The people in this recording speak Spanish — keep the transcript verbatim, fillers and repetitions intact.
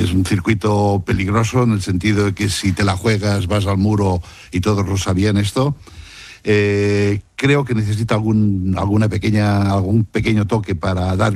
es un circuito peligroso en el sentido de que si te la juegas vas al muro, y todos lo sabían esto. Eh, creo que necesita algún, alguna pequeña, algún pequeño toque para dar